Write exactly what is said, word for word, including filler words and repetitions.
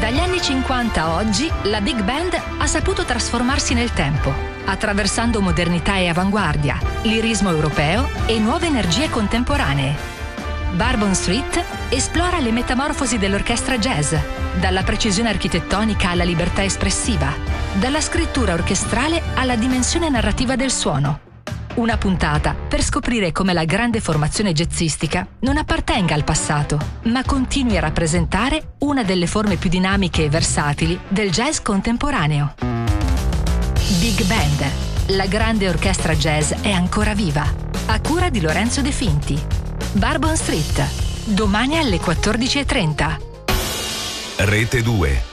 Dagli anni cinquanta a oggi, la Big Band ha saputo trasformarsi nel tempo, attraversando modernità e avanguardia, lirismo europeo e nuove energie contemporanee. Bourbon Street esplora le metamorfosi dell'orchestra jazz, dalla precisione architettonica alla libertà espressiva, dalla scrittura orchestrale alla dimensione narrativa del suono. Una puntata per scoprire come la grande formazione jazzistica non appartenga al passato, ma continui a rappresentare una delle forme più dinamiche e versatili del jazz contemporaneo. Big Band, la grande orchestra jazz è ancora viva, a cura di Lorenzo De Finti. Bourbon Street, domani alle quattordici e trenta. Rete due.